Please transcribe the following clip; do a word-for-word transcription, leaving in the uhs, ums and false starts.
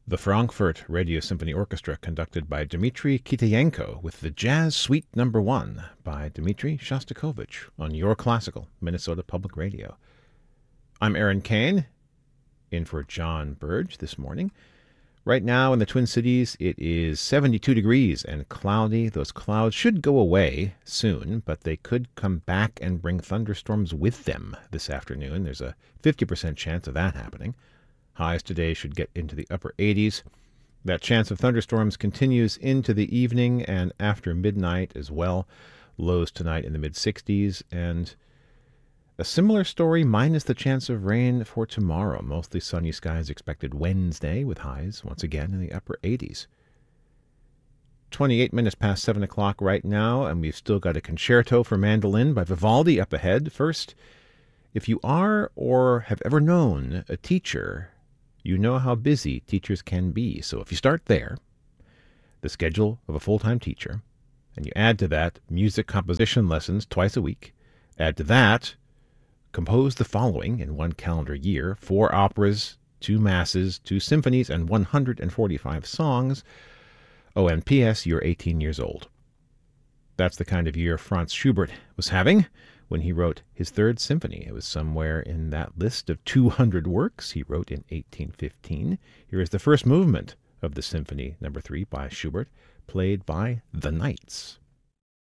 The Frankfurt Radio Symphony Orchestra, conducted by Dmitry Kitayenko, with the Jazz Suite Number One by Dmitry Shostakovich on Your Classical, Minnesota Public Radio. I'm Aaron Kane, in for John Burge this morning. Right now in the Twin Cities, it is seventy-two degrees and cloudy. Those clouds should go away soon, but they could come back and bring thunderstorms with them this afternoon. There's a fifty percent chance of that happening. Highs today should get into the upper eighties. That chance of thunderstorms continues into the evening and after midnight as well. Lows tonight in the mid-sixties, and a similar story minus the chance of rain for tomorrow. Mostly sunny skies expected Wednesday with highs once again in the upper eighties. twenty-eight minutes past seven o'clock right now, and we've still got a concerto for mandolin by Vivaldi up ahead. First, if you are or have ever known a teacher, you know how busy teachers can be. So if you start there, the schedule of a full-time teacher, and you add to that music composition lessons twice a week, add to that, compose the following in one calendar year: four operas, two masses, two symphonies, and one hundred forty-five songs. Oh, and P S, you're eighteen years old. That's the kind of year Franz Schubert was having when he wrote his Third Symphony. It was somewhere in that list of two hundred works he wrote in eighteen fifteen. Here is the first movement of the Symphony Number Three by Schubert, played by the Knights.